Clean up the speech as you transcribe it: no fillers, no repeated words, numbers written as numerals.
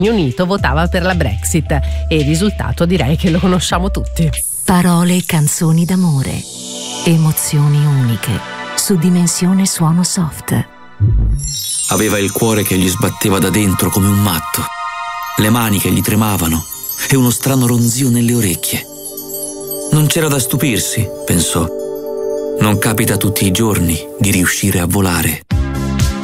Unito votava per la Brexit e il risultato direi che lo conosciamo tutti. Parole e canzoni d'amore, emozioni uniche, su Dimensione Suono Soft. Aveva il cuore che gli sbatteva da dentro come un matto, le mani che gli tremavano e uno strano ronzio nelle orecchie. Non c'era da stupirsi, pensò. Non capita tutti i giorni di riuscire a volare.